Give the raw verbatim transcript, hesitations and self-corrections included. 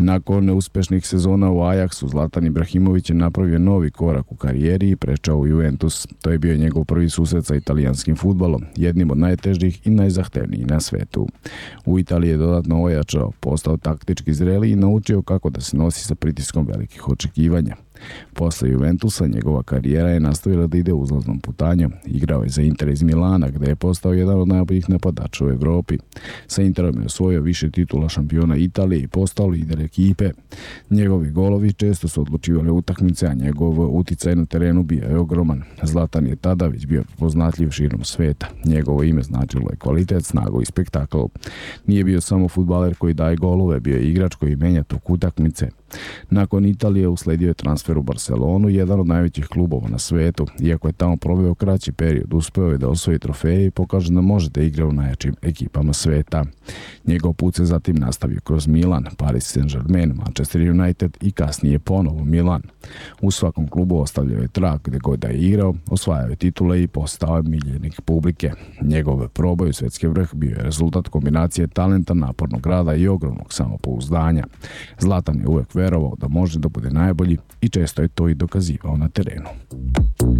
Nakon neuspešnih sezona u Ajaxu, Zlatan Ibrahimović je napravio novi korak u karijeri i prečao u Juventus. To je bio njegov prvi susret sa italijanskim fudbalom, jednim od najtežih i najzahtevnijih na svetu. U Italiji je dodatno ojačao, postao taktički zreli i naučio kako da se nosi sa pritiskom velikih očekivanja. Posle Juventusa njegova karijera je nastavila da ide uzlaznom putanjom. Igrao je za Inter iz Milana, gde je postao jedan od najboljih napadača u Evropi. Sa Interom je osvojio više titula šampiona Italije i postao lider ekipe. Njegovi golovi često su odlučivali utakmice, a njegov uticaj na terenu bio je ogroman. Zlatan je tada već bio poznatljiv širom sveta. Njegovo ime značilo je kvalitet, snagu i spektakl. Nije bio samo fudbaler koji daje golove, bio je igrač koji menja tok utakmice. Nakon Italije usledio je transfer u Barcelonu, jedan od najvećih klubova na svetu. Iako je tamo proveo kraći period, uspeo je da osvoji trofeje i pokaže da može da igra u najjačim ekipama sveta. Njegov put se zatim nastavio kroz Milan, Paris Saint-Germain, Manchester United i kasnije ponovo Milan. U svakom klubu ostavljao je trag gde god da je igrao, osvajao je titule i postao je miljenik publike. Njegov proboj u svetski vrh bio je rezultat kombinacije talenta, napornog rada i ogromnog samopouzdanja. Zlatan je uvek verovao da može da bude najbolji i često je to i dokazivao na terenu.